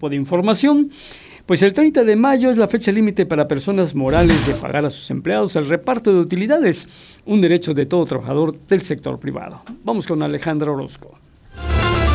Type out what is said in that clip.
tipo de información. Pues el 30 de mayo es la fecha límite para personas morales de pagar a sus empleados el reparto de utilidades, un derecho de todo trabajador del sector privado. Vamos con Alejandra Orozco.